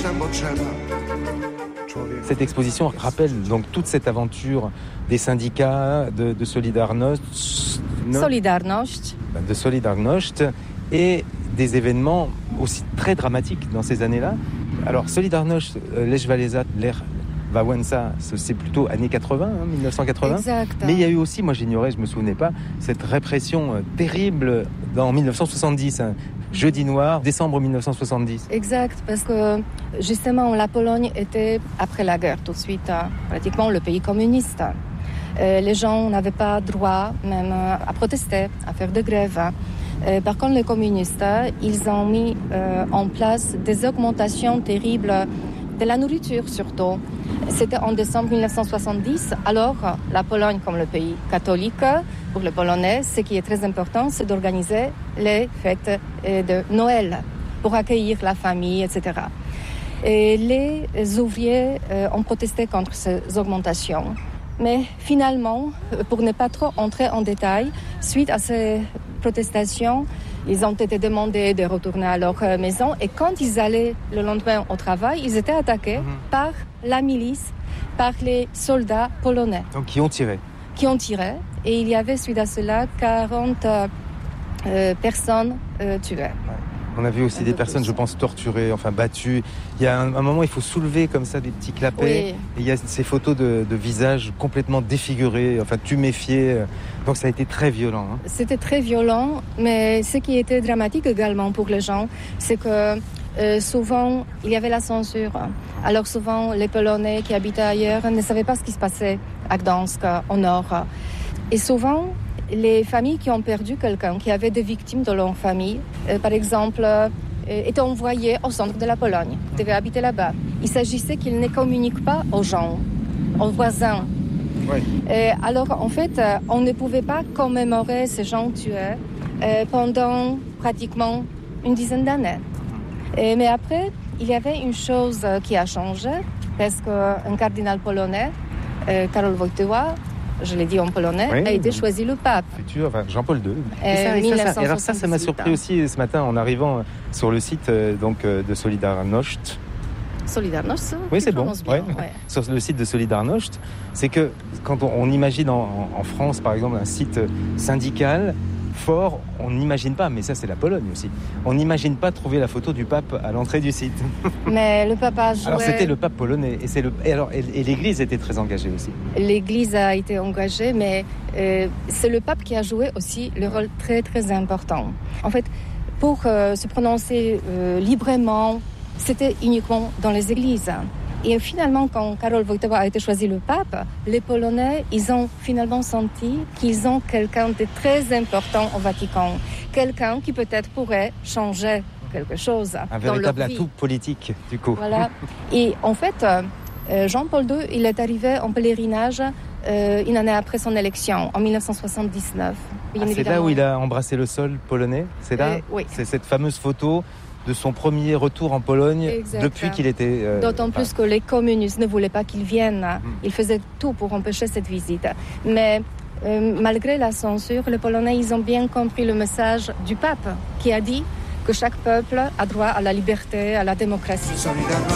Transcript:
Cette exposition rappelle donc toute cette aventure des syndicats de Solidarność, et des événements aussi très dramatiques dans ces années-là. Alors Solidarność, Lech Walesa, Wałęsa, c'est plutôt années 80, 1980. Exact. Mais il y a eu aussi, moi j'ignorais, je me souvenais pas, cette répression terrible en 1970. Jeudi noir, décembre 1970. Exact, parce que justement la Pologne était, après la guerre tout de suite, pratiquement le pays communiste. Les gens n'avaient pas droit même à protester, à faire des grèves. Par contre, les communistes, ils ont mis en place des augmentations terribles de la nourriture surtout. C'était en décembre 1970. Alors, la Pologne, comme le pays catholique, pour les Polonais, ce qui est très important, c'est d'organiser les fêtes de Noël pour accueillir la famille, etc. Et les ouvriers ont protesté contre ces augmentations. Mais finalement, pour ne pas trop entrer en détail, suite à ces protestations, ils ont été demandés de retourner à leur maison. Et quand ils allaient le lendemain au travail, ils étaient attaqués par la milice, par les soldats polonais. Donc qui ont tiré. Et il y avait, suite à cela, 40 personnes tuées. Ouais. On a vu aussi des personnes, je pense, torturées, enfin battues. Il y a un moment, il faut soulever comme ça des petits clapets. Oui. Et il y a ces photos de visages complètement défigurés, enfin tuméfiés. Donc ça a été très violent. Hein. C'était très violent, mais ce qui était dramatique également pour les gens, c'est que souvent, il y avait la censure. Alors souvent, les Polonais qui habitaient ailleurs ne savaient pas ce qui se passait à Gdansk, au nord. Et souvent, les familles qui ont perdu quelqu'un, qui avaient des victimes de leur famille, par exemple, étaient envoyées au centre de la Pologne, devaient habiter là-bas. Il s'agissait qu'ils ne communiquent pas aux gens, aux voisins. Oui. Alors, en fait, on ne pouvait pas commémorer ces gens tués pendant pratiquement une dizaine d'années. Mais après, il y avait une chose qui a changé, parce qu'un cardinal polonais, Karol Wojtyła, je l'ai dit en polonais, a été choisi le pape. Futur, enfin Jean-Paul II. Et alors ça m'a surpris aussi ce matin en arrivant sur le site de Solidarność. Solidarność, oui, c'est bon. Ouais. Sur le site de Solidarność, c'est que quand on imagine en France, par exemple, un site syndical fort, on n'imagine pas, mais ça c'est la Pologne aussi, on n'imagine pas trouver la photo du pape à l'entrée du site. Mais le pape a joué... Alors c'était le pape polonais, et l'Église était très engagée aussi. L'Église a été engagée, mais c'est le pape qui a joué aussi le rôle très très important. En fait, pour se prononcer librement, c'était uniquement dans les églises. Et finalement, quand Karol Wojtyła a été choisi le pape, les Polonais, ils ont finalement senti qu'ils ont quelqu'un de très important au Vatican. Quelqu'un qui peut-être pourrait changer quelque chose un véritable atout politique, du coup. Voilà. Et en fait, Jean-Paul II, il est arrivé en pèlerinage une année après son élection, en 1979. C'est là où il a embrassé le sol polonais ? C'est là ? Oui. C'est cette fameuse photo de son premier retour en Pologne, exact, depuis qu'il était... D'autant plus que les communistes ne voulaient pas qu'il vienne. Ils faisaient tout pour empêcher cette visite. Mais malgré la censure, les Polonais, ils ont bien compris le message du pape qui a dit que chaque peuple a droit à la liberté, à la démocratie.